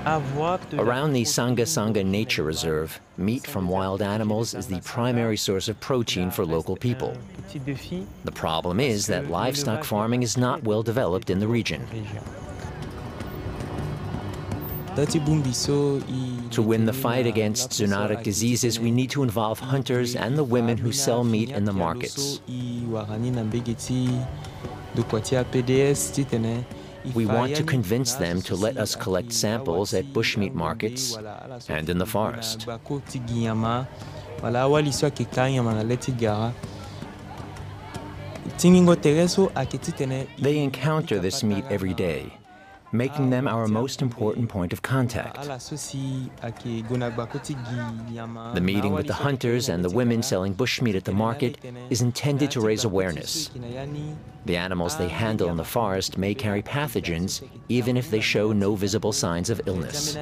Around the Sangha Sangha Nature Reserve, meat from wild animals is the primary source of protein for local people. The problem is that livestock farming is not well developed in the region. To win the fight against zoonotic diseases, we need to involve hunters and the women who sell meat in the markets. We want to convince them to let us collect samples at bushmeat markets and in the forest. They encounter this meat every day, making them our most important point of contact. The meeting with the hunters and the women selling bushmeat at the market is intended to raise awareness. The animals they handle in the forest may carry pathogens, even if they show no visible signs of illness.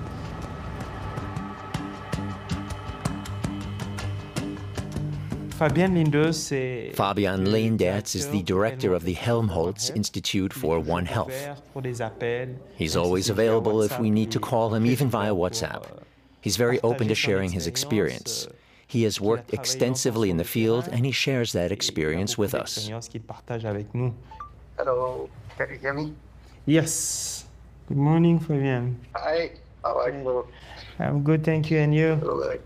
Fabian Leendertz is the director of the Helmholtz Institute for One Health. He's always available if we need to call him, even via WhatsApp. He's very open to sharing his experience. He has worked extensively in the field, and he shares that experience with us. Hello, can you hear me? Yes. Good morning, Fabian. Hi, how are you? I'm good, thank you, and you? Hello.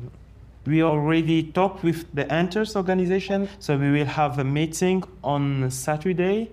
We already talked with the Hunters organization, so we will have a meeting on Saturday.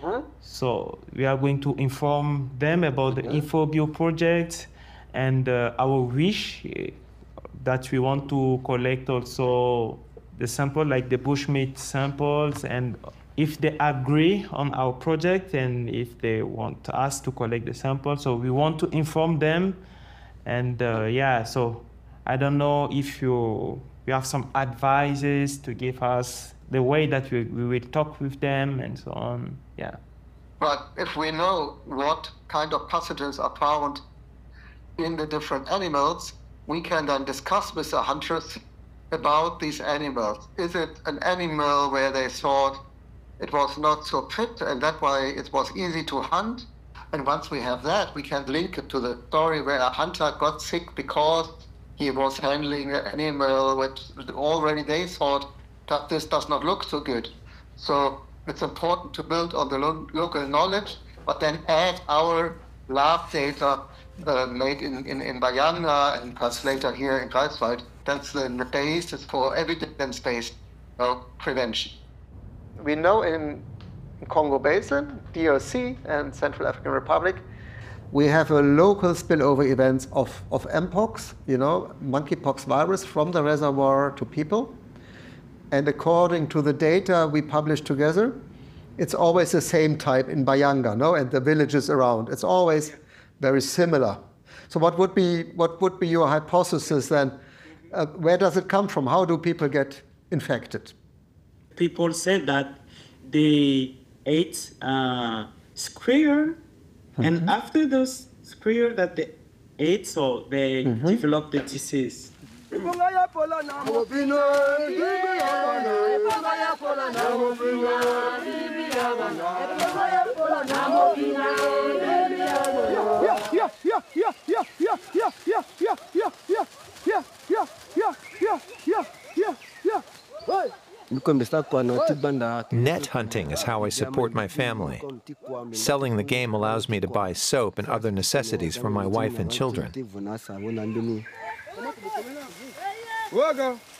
So we are going to inform them about the InfoBio project and our wish that we want to collect also the sample, like the bushmeat samples, and if they agree on our project and if they want us to collect the samples. So we want to inform them, and yeah, so I don't know if you have some advices to give us the way that we will talk with them and so on. Yeah. But if we know what kind of pathogens are found in the different animals, we can then discuss with the hunters about these animals. Is it an animal where they thought it was not so fit and that's why it was easy to hunt? And once we have that, we can link it to the story where a hunter got sick because he was handling an animal which already they thought that this does not look so good. So it's important to build on the local knowledge, but then add our lab data made in Bayanga and perhaps later here in Greifswald. That's the basis for evidence-based prevention. We know in Congo Basin, DRC, and Central African Republic, we have a local spillover events of Mpox, monkeypox virus from the reservoir to people. And according to the data we publish together, it's always the same type in Bayanga, and the villages around. It's always very similar. So what would be your hypothesis then? Where does it come from? How do people get infected? People said that they ate squirrel, and after those squirrel that they ate, so they developed the disease. Net hunting is how I support my family. Selling the game allows me to buy soap and other necessities for my wife and children.